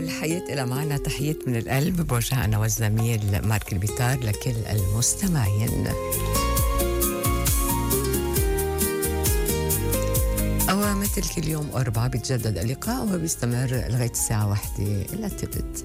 الحياة إلى معنا تحية من القلب بوجه أنا والزميل مارك البيتار لكل المستمعين. مثل كل يوم أربعة بيتجدد اللقاء وبيستمر لغاية الساعة 1 إلى تلت.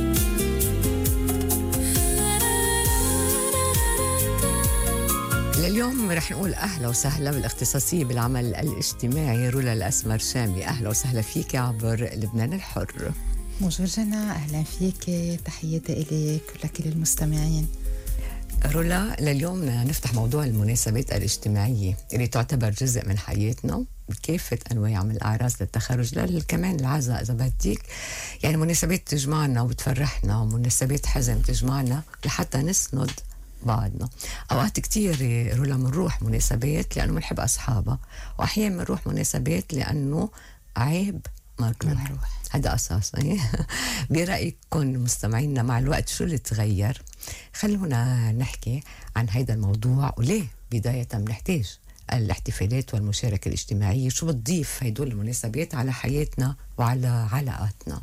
لليوم رح نقول أهلا وسهلا بالاختصاصية بالعمل الاجتماعي رولا الأسمر شامي. أهلا وسهلا فيك عبر لبنان الحر. بونجور جنى، أهلا فيك، تحياتي إليك ولكل المستمعين. رولا، لليوم نفتح موضوع المناسبات الاجتماعية اللي تعتبر جزء من حياتنا بكافة أنواع من الأعراس للتخرج كمان العزاء إذا بدك. يعني مناسبات تجمعنا وبتفرحنا ومناسبات حزن تجمعنا لحتى نسند بعضنا. أوقات كتير رولا منروح مناسبات لأنه منحب أصحابها، وأحيانا منروح مناسبات لأنه عيب منروح. هذا أساسا. برأيكم مستمعينا مع الوقت شو اللي تغير؟ خلونا نحكي عن هذا الموضوع وليه بداية بنحتاج الاحتفالات والمشاركة الاجتماعية. شو بتضيف هدول المناسبات على حياتنا وعلى علاقاتنا؟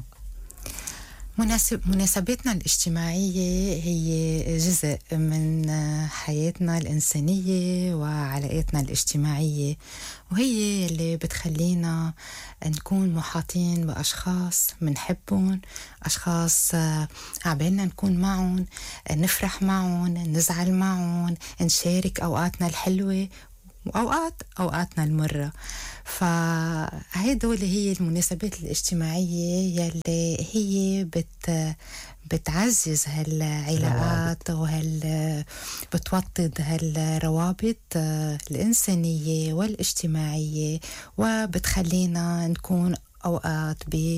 مناسباتنا الاجتماعية هي جزء من حياتنا الإنسانية وعلاقاتنا الاجتماعية، وهي اللي بتخلينا نكون محاطين بأشخاص منحبهم، أشخاص عبالنا نكون معهم، نفرح معهم، نزعل معهم، نشارك أوقاتنا الحلوة وأوقاتنا المرة. فهيدول هي المناسبات الاجتماعية يلي هي بتعزز هالعلاقات بتوطد هالروابط الإنسانية والاجتماعية، وبتخلينا نكون أوقات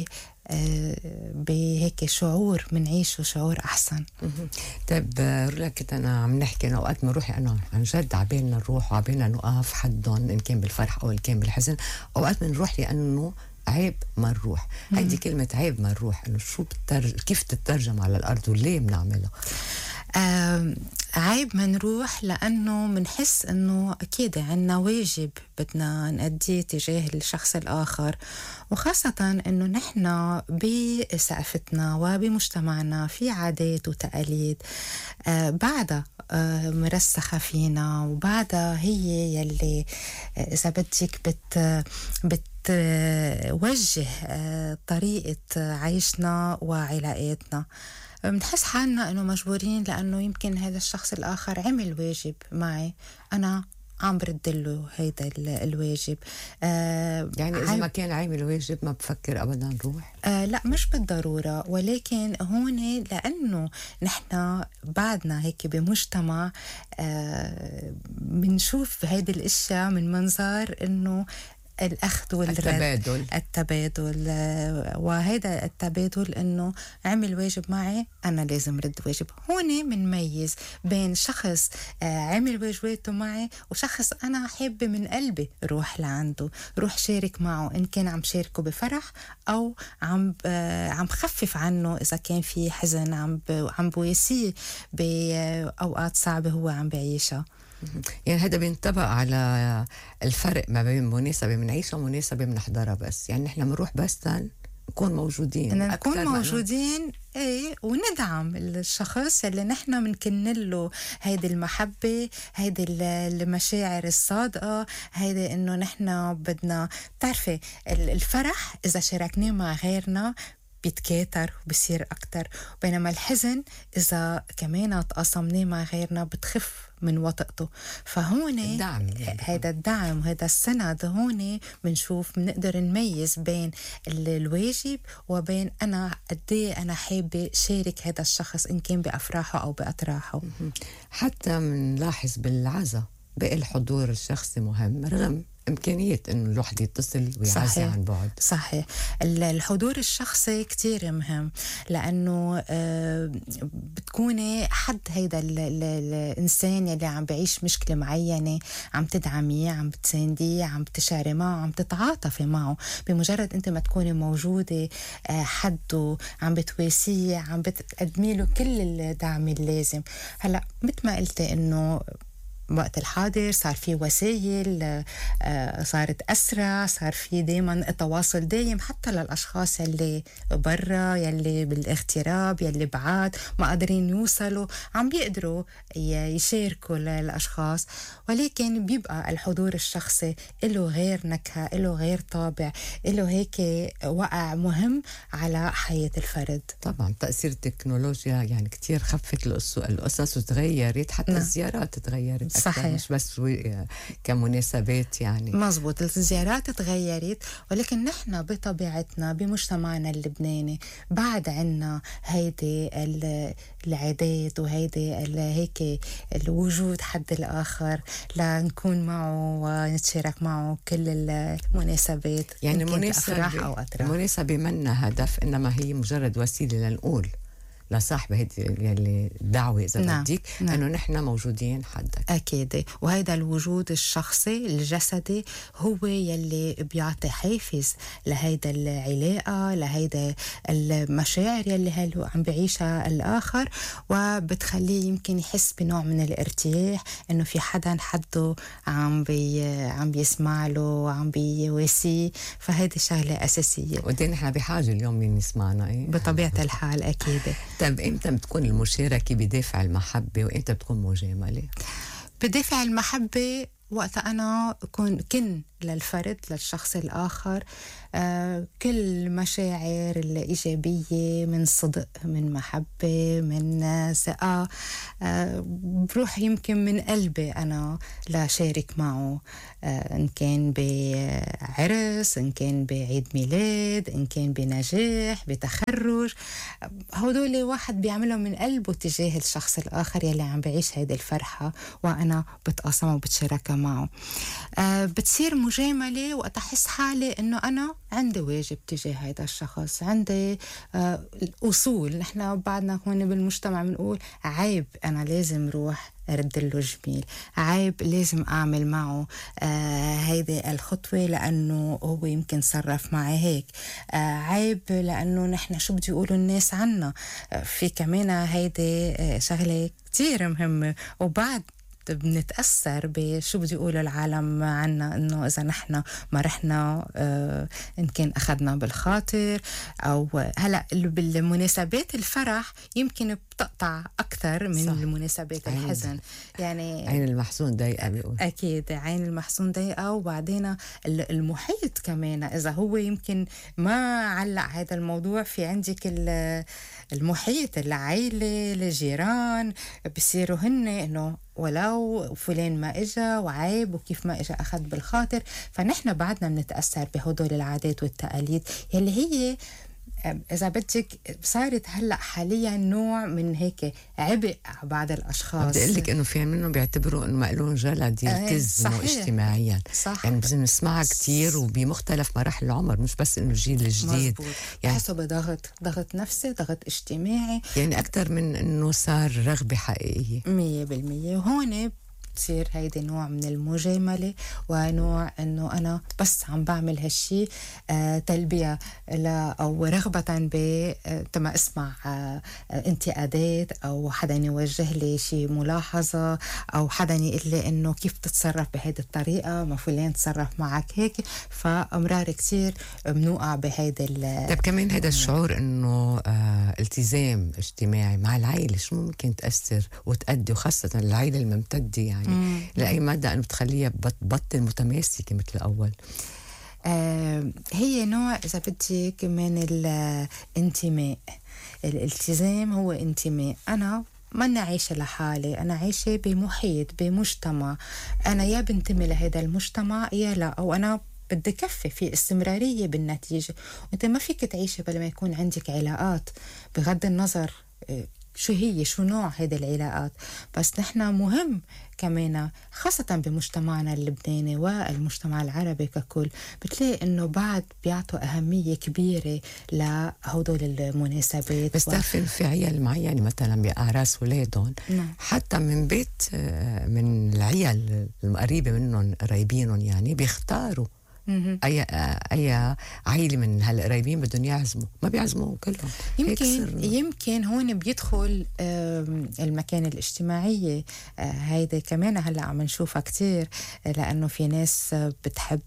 بهيك شعور منعيشه شعور أحسن. طيب رولا، كنت أنا عم نحكي أنا أوقات بنروح أنا عن جد عبالنا نروح وعبالنا نقف حدهم إن كان بالفرح أو إن كان بالحزن. أوقات بنروح لأنه عيب ما نروح. هيدي كلمة عيب ما نروح إنه شو كيف تترجم على الأرض وليه بنعملها؟ عيب ما نروح لأنه منحس أنه أكيد عنا واجب بدنا نأديه تجاه الشخص الآخر، وخاصة أنه نحن بثقافتنا وبمجتمعنا في عادات وتقاليد بعدها مرسخة فينا، وبعدها هي يلي إذا بدك بتوجه طريقة عيشنا وعلاقاتنا. بنحس حالنا انه مجبورين لانه يمكن هذا الشخص الاخر عمل واجب معي، انا عم بردله هيدا الواجب. يعني اذا ما كان عامل واجب ما بفكر ابدا نروح؟ لا مش بالضروره، ولكن هون لانه نحن بعدنا هيك بمجتمع بنشوف هيدي الاشياء من منظار انه الأخذ والرد، التبادل. وهذا التبادل إنه عمل واجب معي أنا لازم رد واجب. هون منميز بين شخص عمل واجباته معي وشخص أنا حابة من قلبي روح لعنده، روح شارك معه، إن كان عم شاركه بفرح أو عم خفف عنه إذا كان في حزن، عم بواسيه بأوقات صعبة هو عم بعيشها. يعني هذا بينطبق على الفرق ما بين مناسبة بنعيشها ومناسبة بنحضرها بس. يعني نحن بنروح بس نكون موجودين، نكون موجودين ايه، وندعم الشخص اللي نحن منكن له هيدي المحبة، هيدي المشاعر الصادقة، هيدي انه نحن بدنا تعرفي الفرح اذا شاركناه مع غيرنا بيتكاثر وبصير أكتر، بينما الحزن إذا كمان تقاسمناه مع غيرنا بتخف من وطئته. فهون هذا الدعم وهذا السند، هون بنشوف بنقدر نميز بين الواجب وبين أنا قديه أنا حابة شارك هذا الشخص إن كان بأفراحه أو بأطراحه. حتى منلاحظ بالعزاء بقى الحضور الشخصي مهم رغم إمكانية إنه الواحد يتصل ويعزي عن بعد. صحيح، الحضور الشخصي كتير مهم لأنه بتكوني حد هيدا الإنسان يلي عم بعيش مشكلة معينة، عم تدعميه، عم بتسانديه، عم بتشعري معه، عم تتعاطفي معه. بمجرد أنت ما تكوني موجودة حده، عم بتواسيه، عم بتقدمي له كل الدعم اللازم. هلأ مثل ما قلتي إنه وقت الحاضر صار في وسائل صارت أسرع، صار في دايما تواصل دايم حتى للأشخاص اللي برا، يلي بالاغتراب، يلي بعاد ما قادرين يوصلوا، عم بيقدروا يشاركوا للأشخاص. ولكن بيبقى الحضور الشخصي له غير نكهة، له غير طابع، له هيك وقع مهم على حياة الفرد. طبعا تأثير التكنولوجيا يعني كتير خفت القصص وتغيرت، حتى الزيارات تغيرت أكثر، صحيح. مش بس كمناسبات يعني. مزبوط، الزيارات تغيرت، ولكن نحن بطبيعتنا بمجتمعنا اللبناني بعد عنا هيدي العادات وهيدي هيك الوجود حد الآخر لنكون معه ونتشارك معه كل المناسبات، يعني المناسبة منا هدف، إنما هي مجرد وسيلة لنقول لصاحبة هيدي يلي دعوة إذا بديك إنه نحن موجودين حدك. أكيد. وهذا الوجود الشخصي الجسدي هو يلي بيعطي حافز لهيدا العلاقة، لهيدا المشاعر يلي عم بعيشها الآخر، وبتخليه يمكن يحس بنوع من الارتياح إنه في حده عم بيسمع له، عم بيواسيه. فهيدي شغلة أساسية، ودي نحن بحاجة اليوم مين يسمعنا. بطبيعة الحال. أكيد. طيب إمتى بتكون المشاركة بدافع المحبة وإمتى بتكون مجاملة؟ بدافع المحبة وقت أنا كن للفرد، للشخص الآخر، كل مشاعر الإيجابية من صدق، من محبة، من ثقة، بروح يمكن من قلبي أنا لا شارك معه، إن كان بعرس، إن كان بعيد ميلاد، إن كان بنجاح، بتخرج. هدول واحد بيعملهم من قلبه تجاه الشخص الآخر يلي عم بعيش هيدا الفرحة، وأنا بتقاسمها وبتشاركها معه. بتصير مجاملة وقت أحس حالي إنه أنا عندي واجب تجاه هذا الشخص، عندي الأصول. نحن بعدنا هون بالمجتمع بنقول عيب أنا لازم روح أرد له جميل، عيب لازم أعمل معه هيدي الخطوة لأنه هو يمكن صرف معي هيك، عيب لأنه نحن شو بدي يقولوا الناس عنا. في كمان هيدي شغلة كتير مهمة، وبعد بنتأثر بشو بدي يقولوا العالم عنا، إنه إذا نحن ما رحنا إن كان أخذنا بالخاطر. أو هلأ بالمناسبات الفرح يمكن بتقطع أكثر من صح. المناسبات الحزن، يعني عين المحزون ضيقة بيقول. أكيد عين المحزون ضيقة. وبعدين المحيط كمان، إذا هو يمكن ما علق هذا الموضوع، في عندك المحيط، العائلة، الجيران، بصيروا هن إنه ولو فلان ما إجا وعيب وكيف ما إجا أخذ بالخاطر. فنحن بعدنا بنتأثر بهدول العادات والتقاليد يلي هي إذا بدك صارت هلأ حاليا نوع من هيك عبء بعض الأشخاص. بدي أقول لك إنه في منهم بيعتبروا إنه مقلون جلد يلتزموا اجتماعيا. صح. يعني بنسمعها كتير وبمختلف مراحل العمر، مش بس إنه الجيل الجديد. يعني حسب ضغط نفسي، ضغط اجتماعي، يعني أكتر من إنه صار رغبة حقيقية 100%. وهون تصير هيدي نوع من المجاملة، ونوع إنه أنا بس عم بعمل هالشي تلبية أو رغبة تما أسمع انتقادات، أو حدا يوجه لي شي ملاحظة، أو حدا يقول لي إنه كيف تتصرف بهيدي الطريقة، ما فلان تصرف معك هيك. فأمرار كتير بنوقع بهيدي. طيب كمان هذا الشعور إنه التزام اجتماعي مع العائلة شو ممكن تأثر وتأدي، وخاصة العائلة الممتدة يعني لأي مدى أنه بتخليها بطل متماسكة مثل الأول؟ هي نوع إذا بدك من الانتماء. الالتزام هو انتماء. أنا ما أنا عايشة لحالي، أنا عايشة بمحيط، بمجتمع، أنا يا بنتمي لهذا المجتمع يا لا، أو أنا بدي كفي في استمرارية بالنتيجة. وأنت ما فيك تعيشي بلا ما يكون عندك علاقات، بغض النظر شو نوع هيدا العلاقات. بس نحن مهم كمان خاصة بمجتمعنا اللبناني والمجتمع العربي ككل، بتلاقي انه بعد بيعطوا اهمية كبيرة لهدول المناسبات. بس تعرفين في عيال معينة مثلا بأعراس ولادهم حتى من بيت من العيال القريبة منهم قريبينهم يعني بيختاروا اي عائله من هالقريبين بدهم يعزموا، ما بيعزموا كلهم. يمكن هون بيدخل المكانة الاجتماعية. هيدا كمان هلا عم نشوفها كتير، لأنه في ناس بتحب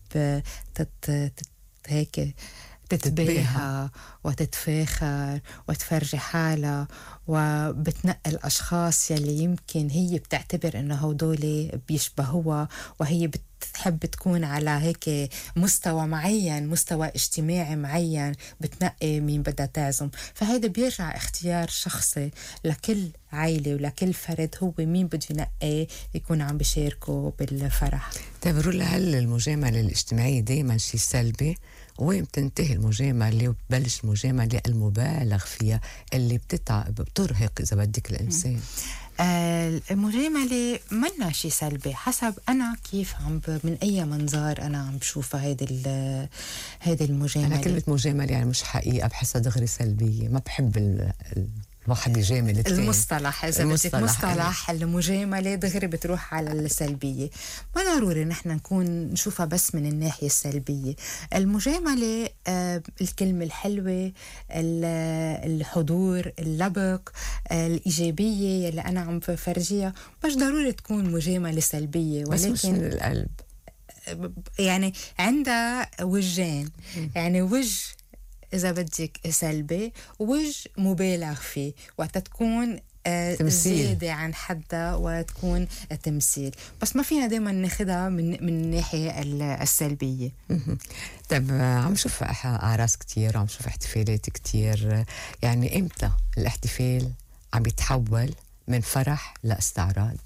هيك تتباهى وتتفاخر وتفرجي حالها، وبتنقل أشخاص يلي يمكن هي بتعتبر إنه هودول بيشبهوها، وهي بتحب تكون على هيك مستوى معين، مستوى اجتماعي معين، بتنقي مين بدها تعزم. فهيدا بيرجع اختيار شخصي لكل عائلة ولكل فرد، هو مين بده ينقي يكون عم بيشاركه بالفرح. طيب رولا، هل المجاملة الاجتماعية دايما شيء سلبي؟ وين بتنتهي المجاملة وبتبلش المجاملة المبالغ فيها اللي بترهق إذا بدك الإنسان؟ المجاملة منا شيء سلبي، حسب أنا كيف من أي منظار أنا عم بشوفها هيدي المجاملة. أنا كلمة مجاملة يعني مش حقيقة، بحسها دغري سلبية، ما بحب الواحد يجامل الثاني. المصطلح إذا بدك مصطلح المجاملة دغري بتروح على السلبية. ما ضروري نحن نشوفها بس من الناحية السلبية. المجاملة الكلمة الحلوة، الحضور، اللبق، الإيجابية اللي أنا عم بفرجيها، مش ضروري تكون مجاملة سلبية، ولكن بس مش من القلب. يعني عندها وجهين، يعني وجه إذا بدك سلبي، وجه مبالغ فيه، وقت تكون زيادة عن حدها وتكون تمثيل. بس ما فينا دايما ناخدها من الناحية السلبية. طيب عم شوف أعراس كتير، عم شوف احتفالات كتير، يعني إمتى الاحتفال عم يتحول من فرح لاستعراض؟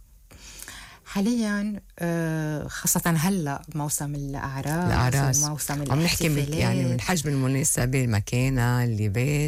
حاليا خاصة هلا موسم الأعراس وموسم عم نحكي يعني من حجم المناسبة، المكانة، اللباس.